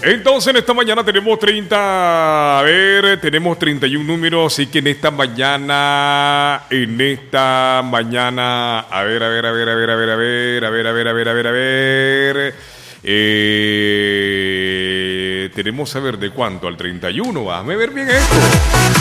Entonces en esta mañana tenemos tenemos 31 números, así que en esta mañana, tenemos a ver de cuánto al 31, déjame ver bien esto.